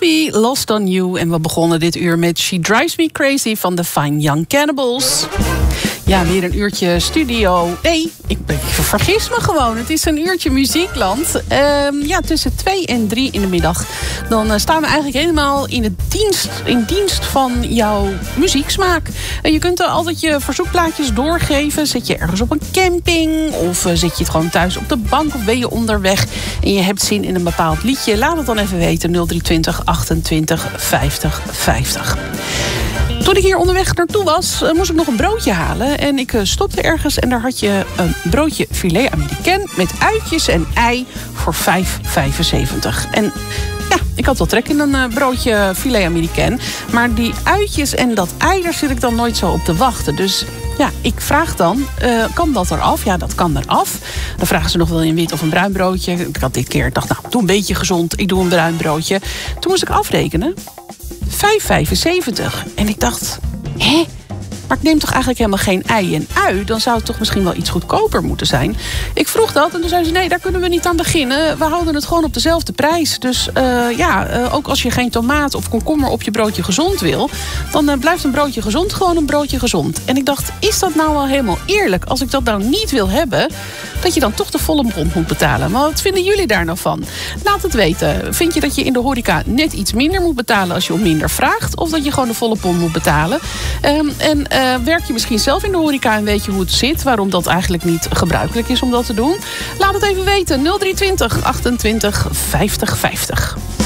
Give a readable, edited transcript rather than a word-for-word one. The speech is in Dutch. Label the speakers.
Speaker 1: Happy, Lost on You. En we begonnen dit uur met She Drives Me Crazy van de Fine Young Cannibals. Ja, weer een uurtje studio. Nee, ik vergis me gewoon. Het is een uurtje muziekland. Tussen 2 en 3 in de middag. Dan staan we eigenlijk helemaal in dienst van jouw muzieksmaak. En je kunt er altijd je verzoekplaatjes doorgeven. Zit je ergens op een camping? Of zit je het gewoon thuis op de bank? Of ben je onderweg en je hebt zin in een bepaald liedje? Laat het dan even weten. 0320 28 50 50. Toen ik hier onderweg naartoe was, moest ik nog een broodje halen. En ik stopte ergens en daar had je een broodje filet américain met uitjes en ei voor 5,75. En ja, ik had wel trek in een broodje filet américain. Maar die uitjes en dat ei, daar zit ik dan nooit zo op te wachten. Dus ja, ik vraag dan, kan dat eraf? Ja, dat kan eraf. Dan vragen ze nog wel een wit of een bruin broodje. Ik had dit keer gedacht, nou, doe een beetje gezond. Ik doe een bruin broodje. Toen moest ik afrekenen. 5,75. En ik dacht, hè? Maar ik neem toch eigenlijk helemaal geen ei en ui? Dan zou het toch misschien wel iets goedkoper moeten zijn? Ik vroeg dat en toen zeiden ze, nee, daar kunnen we niet aan beginnen. We houden het gewoon op dezelfde prijs. Dus ook als je geen tomaat of komkommer op je broodje gezond wil, dan blijft een broodje gezond gewoon een broodje gezond. En ik dacht, is dat nou wel helemaal eerlijk? Als ik dat nou niet wil hebben, dat je dan toch de volle bron moet betalen. Maar wat vinden jullie daar nou van? Laat het weten. Vind je dat je in de horeca net iets minder moet betalen als je om minder vraagt? Of dat je gewoon de volle bron moet betalen? Werk je misschien zelf in de horeca en weet je hoe het zit? Waarom dat eigenlijk niet gebruikelijk is om dat te doen? Laat het even weten. 0320 28 50 50.